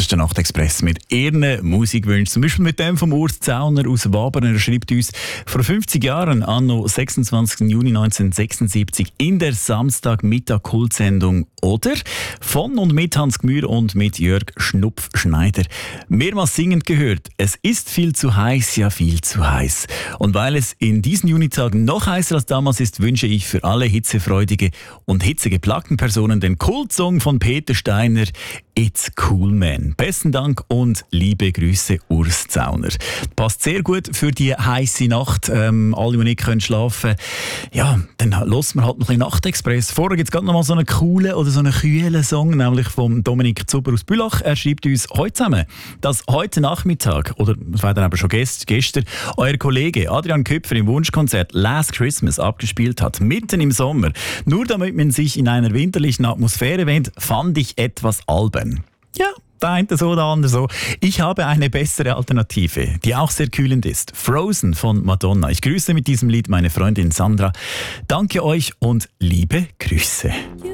ist der Nachtexpress mit ihren Musikwünschen. Zum Beispiel mit dem vom Urs Zauner aus Wabern. Er schreibt uns, vor 50 Jahren, anno 26. Juni 1976, in der Samstagmittag-Kultsendung «Oder?» von und mit Hans Gmür und mit Jörg Schnupf-Schneider. Mehrmals singend gehört, es ist viel zu heiß, ja viel zu heiß. Und weil es in diesen Junitagen noch heißer als damals ist, wünsche ich für alle hitzefreudige und hitzegeplagten Personen den Kultsong von Peter Steiner «It's Cool Man». Besten Dank und liebe Grüße, Urs Zauner. Passt sehr gut für die heiße Nacht. Alle, die nicht schlafen können. Ja, dann hören wir halt noch ein bisschen Nachtexpress. Vorher gibt es gerade noch mal so einen coolen oder so einen kühlen Song, nämlich von Dominik Zuber aus Bülach. Er schreibt uns heute zusammen, dass heute Nachmittag, oder es war dann aber schon gestern, euer Kollege Adrian Köpfer im Wunschkonzert «Last Christmas» abgespielt hat, mitten im Sommer. Nur damit man sich in einer winterlichen Atmosphäre wähnt, fand ich etwas albern. Ja, der eine so, der andere so. Ich habe eine bessere Alternative, die auch sehr kühlend ist. «Frozen» von Madonna. Ich grüße mit diesem Lied meine Freundin Sandra. Danke euch und liebe Grüße.